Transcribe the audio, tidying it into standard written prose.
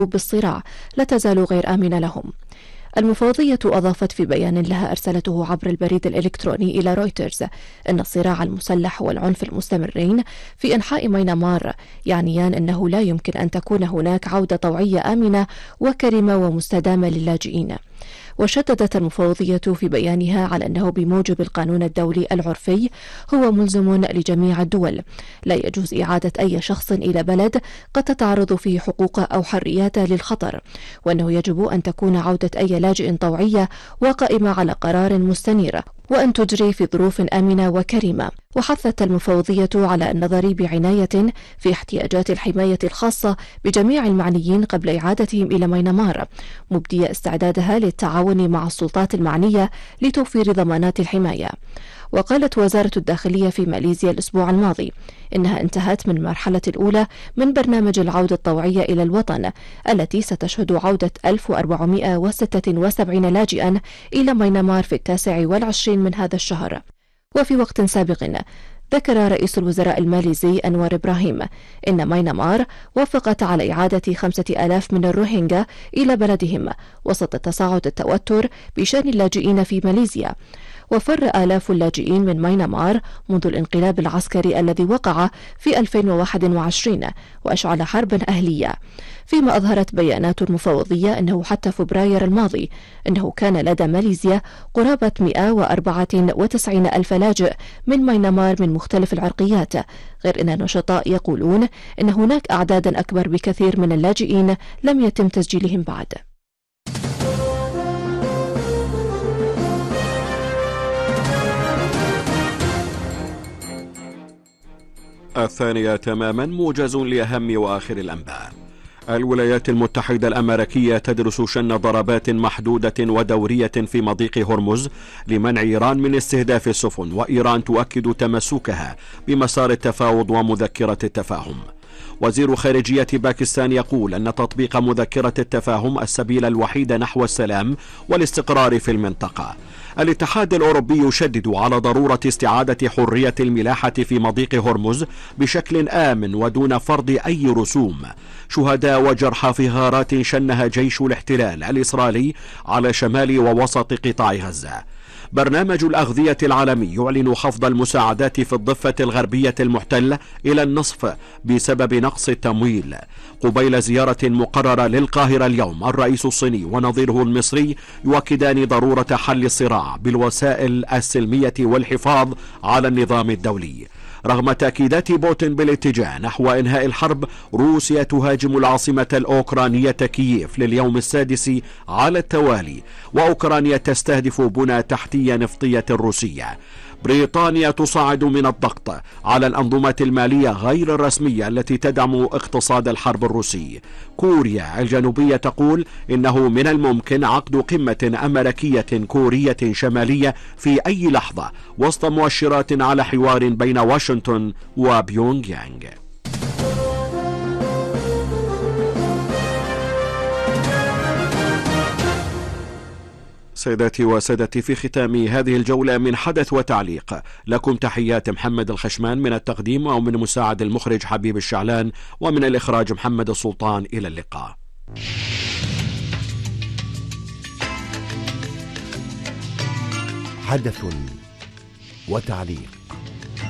بالصراع لا تزال غير آمنة لهم. المفوضية أضافت في بيان لها أرسلته عبر البريد الإلكتروني إلى رويترز أن الصراع المسلح والعنف المستمرين في أنحاء ميانمار يعنيان أنه لا يمكن أن تكون هناك عودة طوعية آمنة وكريمة ومستدامة للاجئين. وشددت المفوضية في بيانها على أنه بموجب القانون الدولي العرفي هو ملزم لجميع الدول، لا يجوز إعادة أي شخص إلى بلد قد تتعرض فيه حقوقه أو حرياته للخطر، وأنه يجب أن تكون عودة أي لاجئ طوعية وقائمة على قرار مستنير، وأن تجري في ظروف آمنة وكريمة. وحثت المفوضية على النظر بعناية في احتياجات الحماية الخاصة بجميع المعنيين قبل إعادتهم إلى ميانمار، مبدية استعدادها للتعاون مع السلطات المعنية لتوفير ضمانات الحماية. وقالت وزارة الداخلية في ماليزيا الأسبوع الماضي إنها انتهت من المرحلة الأولى من برنامج العودة الطوعية إلى الوطن التي ستشهد عودة 1476 لاجئا إلى ميانمار في 29 من هذا الشهر. وفي وقت سابق ذكر رئيس الوزراء الماليزي أنور إبراهيم إن ميانمار وافقت على إعادة 5000 من الروهينجا إلى بلدهم وسط تصاعد التوتر بشأن اللاجئين في ماليزيا. وفر آلاف اللاجئين من ميانمار منذ الانقلاب العسكري الذي وقع في 2021 وأشعل حربا أهلية، فيما أظهرت بيانات المفوضية أنه حتى فبراير الماضي أنه كان لدى ماليزيا قرابة 194 ألف لاجئ من ميانمار من مختلف العرقيات، غير أن النشطاء يقولون أن هناك أعدادا أكبر بكثير من اللاجئين لم يتم تسجيلهم بعد. الثانية تماما، موجز لأهم وآخر الأنباء. الولايات المتحدة الأمريكية تدرس شن ضربات محدودة ودورية في مضيق هرمز لمنع إيران من استهداف السفن، وإيران تؤكد تمسكها بمسار التفاوض ومذكرة التفاهم. وزير خارجية باكستان يقول أن تطبيق مذكرة التفاهم السبيل الوحيد نحو السلام والاستقرار في المنطقة. الاتحاد الأوروبي يشدد على ضرورة استعادة حرية الملاحة في مضيق هرمز بشكل آمن ودون فرض أي رسوم. شهداء وجرحى في غارات شنها جيش الاحتلال الإسرائيلي على شمال ووسط قطاع غزة. برنامج الأغذية العالمي يعلن خفض المساعدات في الضفة الغربية المحتلة إلى النصف بسبب نقص التمويل. قبيل زيارة مقررة للقاهرة اليوم، الرئيس الصيني ونظيره المصري يؤكدان ضرورة حل الصراع بالوسائل السلمية والحفاظ على النظام الدولي. رغم تأكيدات بوتين بالاتجاه نحو إنهاء الحرب، روسيا تهاجم العاصمة الأوكرانية كييف لليوم السادس على التوالي، وأوكرانيا تستهدف بنى تحتية نفطية روسية. بريطانيا تصاعد من الضغط على الأنظمة المالية غير الرسمية التي تدعم اقتصاد الحرب الروسي. كوريا الجنوبية تقول إنه من الممكن عقد قمة أمريكية كورية شمالية في أي لحظة وسط مؤشرات على حوار بين واشنطن وبيونغ يانغ. سيداتي وسادتي، في ختام هذه الجولة من حدث وتعليق، لكم تحيات محمد الخشمان من التقديم، ومن مساعد المخرج حبيب الشعلان، ومن الإخراج محمد السلطان. إلى اللقاء. حدث وتعليق.